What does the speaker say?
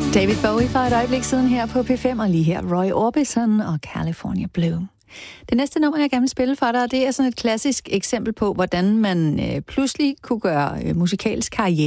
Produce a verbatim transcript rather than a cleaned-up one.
David Bowie for et øjeblik siden her på P fem, og lige her Roy Orbison og California Blue. Det næste nummer, jeg gerne vil spille for dig, det er sådan et klassisk eksempel på, hvordan man øh, pludselig kunne gøre øh, musikalsk karriere